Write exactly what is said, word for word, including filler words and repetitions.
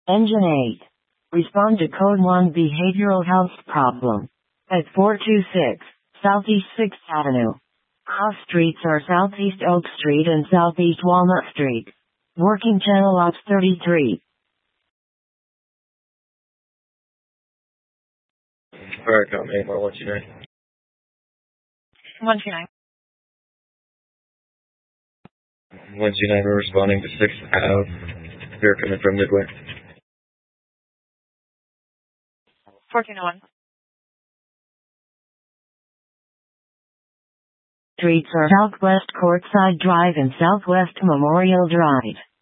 Engine eight. Respond to Code one behavioral health problem. At four two six, Southeast sixth Avenue. Cross streets are Southeast Oak Street and Southeast Walnut Street. Working channel ops thirty-three. Alright, count me, one two nine. one two nine. one two nine, we're responding to sixth Ave. They're coming from Midway. fourteen oh one. Streets are Southwest Courtside Drive and Southwest Memorial Drive.